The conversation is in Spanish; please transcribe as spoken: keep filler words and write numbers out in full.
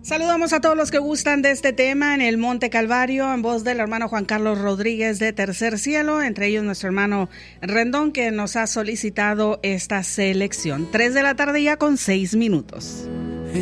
Saludamos a todos los que gustan de este tema en el Monte Calvario, en voz del hermano Juan Carlos Rodríguez de Tercer Cielo, entre ellos nuestro hermano Rendón, que nos ha solicitado esta selección. Tres de la tarde ya con seis minutos.